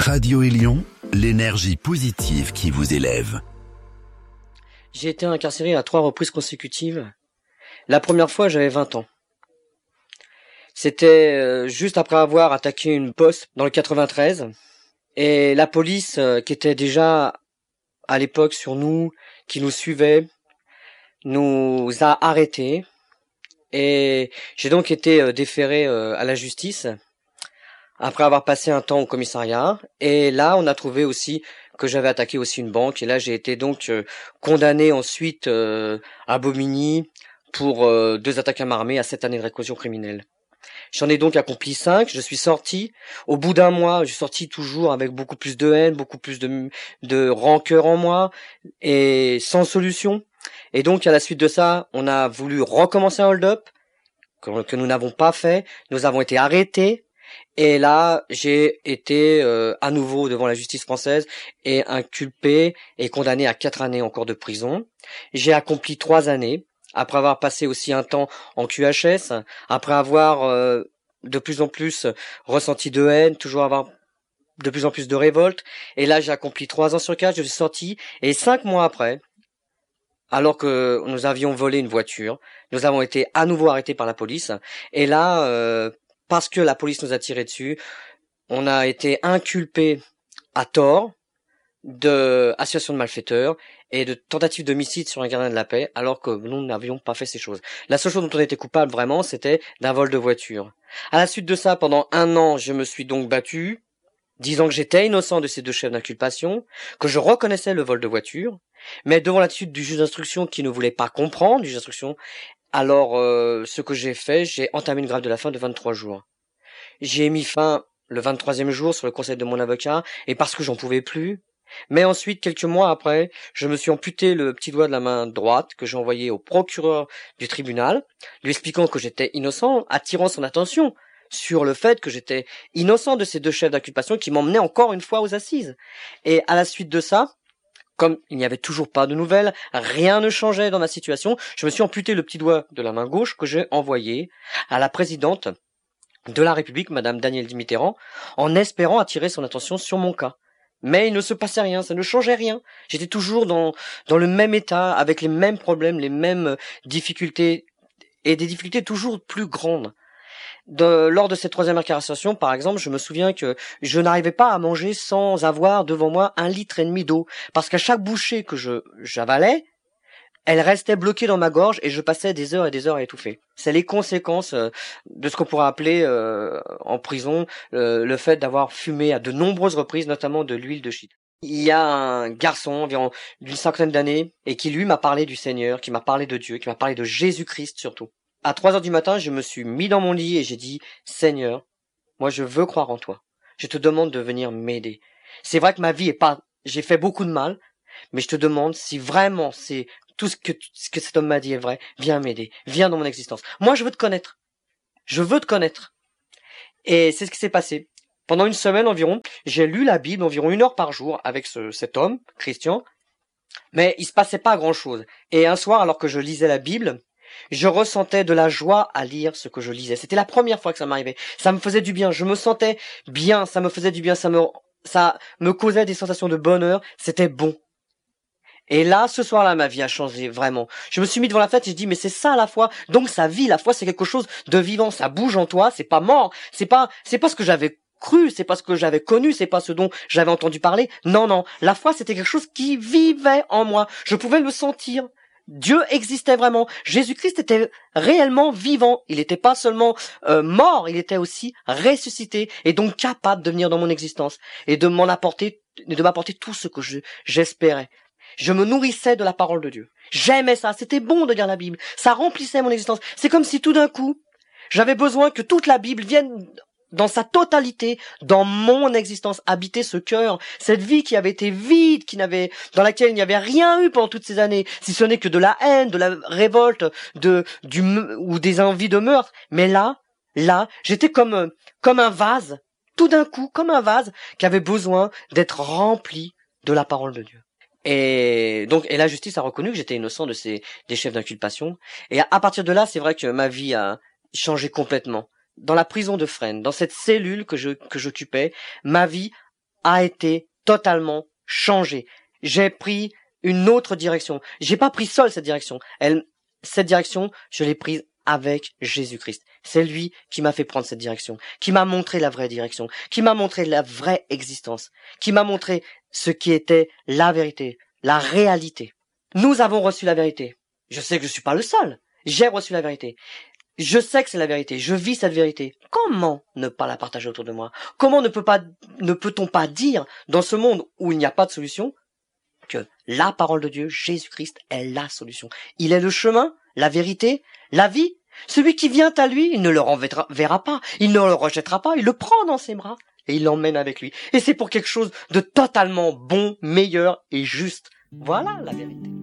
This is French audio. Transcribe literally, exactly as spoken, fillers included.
Radio Élion, l'énergie positive qui vous élève. J'ai été incarcéré à trois reprises consécutives. La première fois, j'avais vingt ans. C'était euh, juste après avoir attaqué une poste dans le quatre-vingt-treize. Et la police, euh, qui était déjà à l'époque sur nous, qui nous suivait, nous a arrêtés. Et j'ai donc été euh, déféré euh, à la justice après avoir passé un temps au commissariat. Et là, on a trouvé aussi que j'avais attaqué aussi une banque. Et là, j'ai été donc euh, condamné ensuite euh, à Bobigny pour euh, deux attaques à main armée à sept années de réclusion criminelle. J'en ai donc accompli cinq. Je suis sorti. Au bout d'un mois, je suis sorti toujours avec beaucoup plus de haine, beaucoup plus de, de rancœur en moi et sans solution. Et donc, à la suite de ça, on a voulu recommencer un hold-up que, que nous n'avons pas fait. Nous avons été arrêtés. Et là, j'ai été euh, à nouveau devant la justice française et inculpé et condamné à quatre années encore de prison. J'ai accompli trois années, après avoir passé aussi un temps en Q H S, après avoir euh, de plus en plus ressenti de haine, toujours avoir de plus en plus de révolte. Et là, j'ai accompli trois ans sur quatre, je suis sorti. Et cinq mois après, alors que nous avions volé une voiture, nous avons été à nouveau arrêtés par la police. Et là... Euh, parce que la police nous a tiré dessus, on a été inculpé à tort de association de malfaiteurs et de tentative d'homicide sur un gardien de la paix, alors que nous n'avions pas fait ces choses. La seule chose dont on était coupable vraiment, c'était d'un vol de voiture. À la suite de ça, pendant un an, je me suis donc battu, disant que j'étais innocent de ces deux chefs d'inculpation, que je reconnaissais le vol de voiture, mais devant l'attitude du juge d'instruction qui ne voulait pas comprendre, du juge d'instruction, alors, euh, ce que j'ai fait, j'ai entamé une grève de la faim de vingt-trois jours. J'ai mis fin le vingt-troisième jour sur le conseil de mon avocat, et parce que j'en pouvais plus. Mais ensuite, quelques mois après, je me suis amputé le petit doigt de la main droite que j'ai envoyé au procureur du tribunal, lui expliquant que j'étais innocent, attirant son attention sur le fait que j'étais innocent de ces deux chefs d'inculpation qui m'emmenaient encore une fois aux assises. Et à la suite de ça, comme il n'y avait toujours pas de nouvelles, rien ne changeait dans ma situation, je me suis amputé le petit doigt de la main gauche que j'ai envoyé à la présidente de la République, Madame Danielle Mitterrand, en espérant attirer son attention sur mon cas. Mais il ne se passait rien, ça ne changeait rien. J'étais toujours dans, dans le même état, avec les mêmes problèmes, les mêmes difficultés, et des difficultés toujours plus grandes. De, lors de cette troisième incarcération, par exemple, je me souviens que je n'arrivais pas à manger sans avoir devant moi un litre et demi d'eau, parce qu'à chaque bouchée que je j'avalais, elle restait bloquée dans ma gorge et je passais des heures et des heures à étouffer. C'est les conséquences euh, de ce qu'on pourrait appeler euh, en prison euh, le fait d'avoir fumé à de nombreuses reprises, notamment de l'huile de shit. Il y a un garçon environ d'une cinquantaine d'années et qui lui m'a parlé du Seigneur, qui m'a parlé de Dieu, qui m'a parlé de Jésus-Christ surtout. À trois heures du matin, je me suis mis dans mon lit et j'ai dit « Seigneur, moi je veux croire en toi. Je te demande de venir m'aider. C'est vrai que ma vie est pas... J'ai fait beaucoup de mal, mais je te demande si vraiment c'est tout ce que, ce que cet homme m'a dit est vrai. Viens m'aider. Viens dans mon existence. Moi je veux te connaître. Je veux te connaître. » Et c'est ce qui s'est passé. Pendant une semaine environ, j'ai lu la Bible environ une heure par jour avec ce, cet homme, Christian, mais il se passait pas grand-chose. Et un soir, alors que je lisais la Bible, je ressentais de la joie à lire ce que je lisais. C'était la première fois que ça m'arrivait. Ça me faisait du bien. Je me sentais bien. Ça me faisait du bien. Ça me, ça me causait des sensations de bonheur. C'était bon. Et là, ce soir-là, ma vie a changé, vraiment. Je me suis mis devant la fête et je dis, mais c'est ça la foi. Donc ça vit. La foi, c'est quelque chose de vivant. Ça bouge en toi. C'est pas mort. C'est pas, c'est pas ce que j'avais cru. C'est pas ce que j'avais connu. C'est pas ce dont j'avais entendu parler. Non, non. La foi, c'était quelque chose qui vivait en moi. Je pouvais le sentir. Dieu existait vraiment. Jésus-Christ était réellement vivant. Il n'était pas seulement euh, mort, il était aussi ressuscité et donc capable de venir dans mon existence et de m'en apporter, de m'apporter tout ce que je, j'espérais. Je me nourrissais de la parole de Dieu. J'aimais ça. C'était bon de lire la Bible. Ça remplissait mon existence. C'est comme si tout d'un coup, j'avais besoin que toute la Bible vienne dans sa totalité, dans mon existence, habiter ce cœur, cette vie qui avait été vide, qui n'avait, dans laquelle il n'y avait rien eu pendant toutes ces années, si ce n'est que de la haine, de la révolte, de, du, ou des envies de meurtre. Mais là, là, j'étais comme, comme un vase, tout d'un coup, comme un vase qui avait besoin d'être rempli de la parole de Dieu. Et donc, et la justice a reconnu que j'étais innocent de ces, des chefs d'inculpation. Et à, à partir de là, c'est vrai que ma vie a changé complètement. Dans la prison de Fresnes, dans cette cellule que je que j'occupais, ma vie a été totalement changé. J'ai pris une autre direction. J'ai pas pris seul cette direction. Elle, cette direction, je l'ai prise avec Jésus-Christ. C'est lui qui m'a fait prendre cette direction, qui m'a montré la vraie direction, qui m'a montré la vraie existence, qui m'a montré ce qui était la vérité, la réalité. Nous avons reçu la vérité. Je sais que je suis pas le seul. J'ai reçu la vérité. Je sais que c'est la vérité. Je vis cette vérité. Comment ne pas la partager autour de moi? Comment ne peut pas, ne peut-on pas dire dans ce monde où il n'y a pas de solution que la parole de Dieu, Jésus-Christ, est la solution. Il est le chemin, la vérité, la vie. Celui qui vient à lui, il ne le renverra pas, il ne le rejettera pas, il le prend dans ses bras et il l'emmène avec lui. Et c'est pour quelque chose de totalement bon, meilleur et juste. Voilà la vérité.